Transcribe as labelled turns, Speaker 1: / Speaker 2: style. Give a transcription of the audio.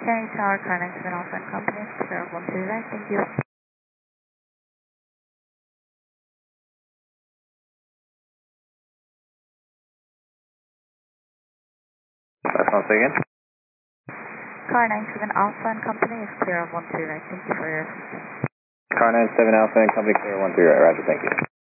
Speaker 1: Kennedy Tower, car 97 Alpha and Company, clear of 129, thank you.
Speaker 2: Once again.
Speaker 1: Car 97 Alpha and Company is clear of 129, thank you for your assistance.
Speaker 2: Car 97 Alpha and Company, clear 130, roger, thank you.